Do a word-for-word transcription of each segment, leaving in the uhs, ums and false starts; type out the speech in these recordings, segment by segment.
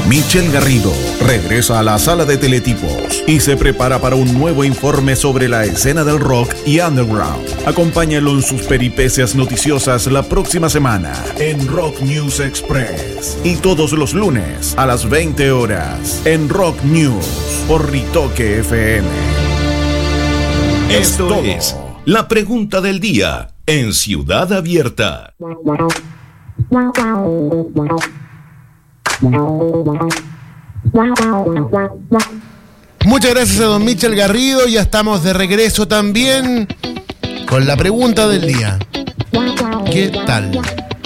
Michelle Garrido regresa a la sala de teletipos y se prepara para un nuevo informe sobre la escena del rock y underground. Acompáñalo en sus peripecias noticiosas la próxima semana en Rock News Express y todos los lunes a las veinte horas en Rock News por Ritoque F M. Esto es la pregunta del día en Ciudad Abierta. Muchas gracias a don Michel Garrido. Ya estamos de regreso también con la pregunta del día. ¿Qué tal?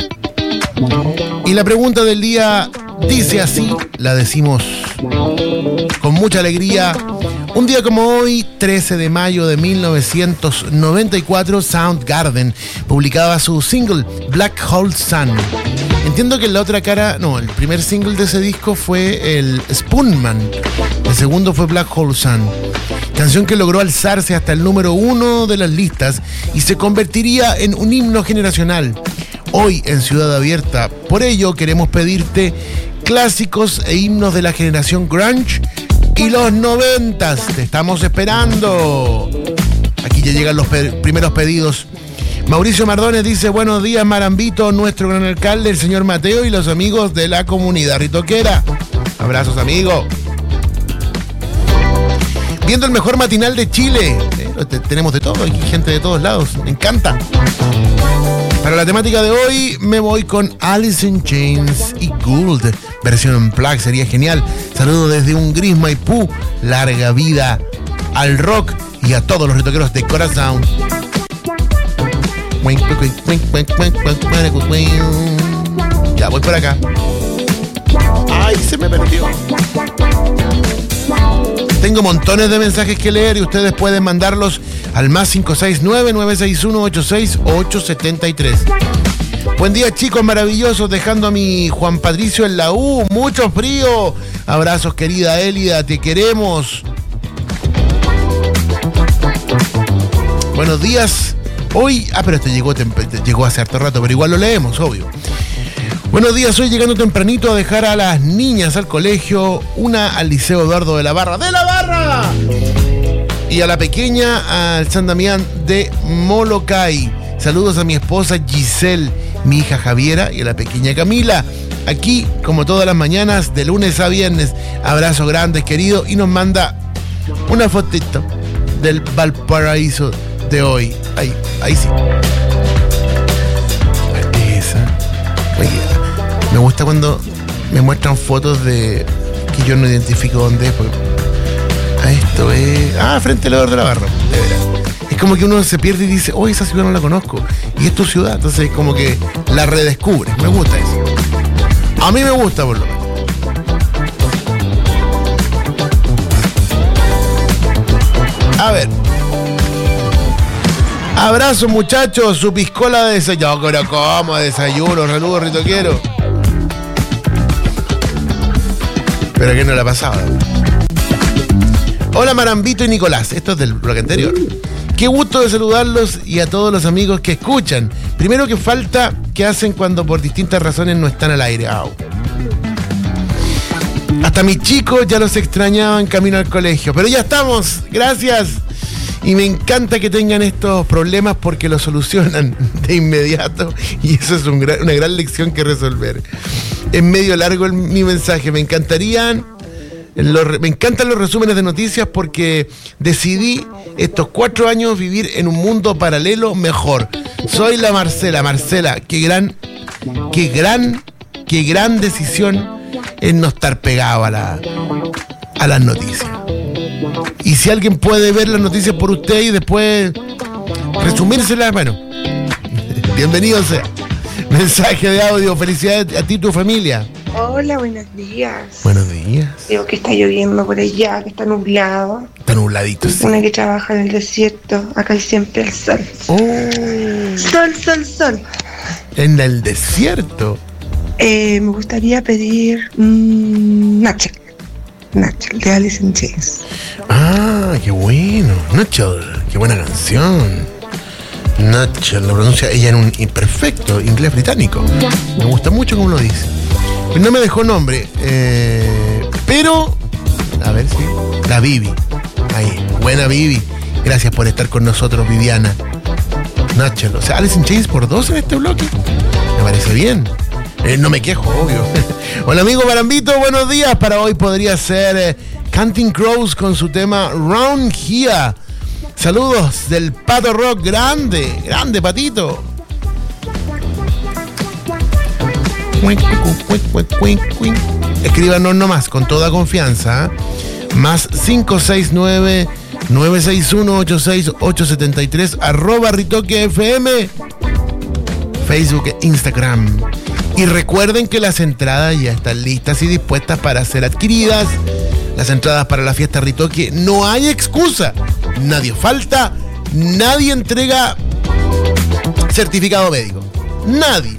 Y la pregunta del día dice así, la decimos con mucha alegría. Un día como hoy, trece de mayo de mil novecientos noventa y cuatro, Soundgarden publicaba su single Black Hole Sun. Entiendo que en la otra cara, no, el primer single de ese disco fue el Spoonman, el segundo fue Black Hole Sun, canción que logró alzarse hasta el número uno de las listas y se convertiría en un himno generacional. Hoy en Ciudad Abierta, por ello queremos pedirte clásicos e himnos de la generación grunge y los noventas. Te estamos esperando. Aquí ya llegan los pe- primeros pedidos. Mauricio Mardones dice: buenos días, Marambito, nuestro gran alcalde, el señor Mateo y los amigos de la comunidad ritoquera. Abrazos, amigo. Viendo el mejor matinal de Chile. Eh, tenemos de todo, hay gente de todos lados. Me encanta. Para la temática de hoy me voy con Alice in Chains y Gould, versión en plug, sería genial. Saludos desde un gris Maipú. Larga vida al rock y a todos los ritoqueros de corazón. Ya voy por acá. Ay, se me perdió. Tengo montones de mensajes que leer y ustedes pueden mandarlos al más cinco seis nueve, nueve seis uno, ocho seis ocho siete tres. Buen día, chicos maravillosos, dejando a mi Juan Patricio en la U. Mucho frío. Abrazos, querida Élida, te queremos. Buenos días. Hoy, ah, pero este llegó, llegó hace harto rato, pero igual lo leemos, obvio. Buenos días, hoy llegando tempranito a dejar a las niñas al colegio, una al Liceo Eduardo de la Barra, ¡de la Barra! Y a la pequeña al San Damián de Molokai. Saludos a mi esposa Giselle, mi hija Javiera y a la pequeña Camila. Aquí, como todas las mañanas, de lunes a viernes. Abrazo grande, querido, y nos manda una fotito del Valparaíso de hoy. Ahí, ahí sí. Esa. Oye, me gusta cuando me muestran fotos de que yo no identifico dónde es. Porque a esto es... Ah, frente al Eduardo de la Barra. De veras. Es como que uno se pierde y dice, oh, esa ciudad no la conozco. Y es tu ciudad. Entonces es como que la redescubre. Me gusta eso. A mí me gusta, por lo menos. A ver. Abrazo, muchachos, su piscola de desayuno. Pero ¿cómo? Desayuno, saludos, ritoquero. Pero que no la pasaba. Hola, Marambito y Nicolás. Esto es del bloque anterior. Qué gusto de saludarlos y a todos los amigos que escuchan. Primero, que falta que hacen cuando por distintas razones no están al aire. Au. Hasta mis chicos ya los extrañaban camino al colegio. Pero ya estamos. Gracias. Y me encanta que tengan estos problemas porque los solucionan de inmediato y eso es un gran, una gran lección que resolver. Es medio largo el, mi mensaje. Me encantarían, los, me encantan los resúmenes de noticias porque decidí estos cuatro años vivir en un mundo paralelo mejor. Soy la Marcela. Marcela, qué gran, qué gran, qué gran decisión es no estar pegado a, la, a las noticias. Y si alguien puede ver las noticias por usted y después resumírselas, bueno, bienvenido sea. Mensaje de audio, felicidades a ti y tu familia. Hola, buenos días. Buenos días. Digo que está lloviendo por allá, que está nublado. Está nubladito, sí. Una que trabaja en el desierto, acá hay siempre el sol. Oh. Sol, sol, sol. En el desierto. Eh, me gustaría pedir mmm, Nachel. Nachel, de Alice in Chains. Ah, qué bueno. Nachel, qué buena canción. Nachel, lo pronuncia ella en un imperfecto inglés británico. Me gusta mucho cómo lo dice. No me dejó nombre. Eh, Pero, a ver si, la Vivi. Ahí, buena Vivi. Gracias por estar con nosotros, Viviana. Nacho, o sea, Alice in Chains por dos en este bloque. Me parece bien. Eh, no me quejo, obvio. Hola, amigo Barambito, buenos días. Para hoy podría ser eh, Counting Crows con su tema Round Here. Saludos del Pato Rock, grande, grande Patito. Escríbanos nomás, con toda confianza. ¿eh? Más cinco seis nueve, nueve seis uno, ocho seis ocho siete tres, arroba Ritoque F M, Facebook e Instagram. Y recuerden que las entradas ya están listas y dispuestas para ser adquiridas. Las entradas para la fiesta Ritoque, no hay excusa. Nadie falta, nadie entrega certificado médico. Nadie.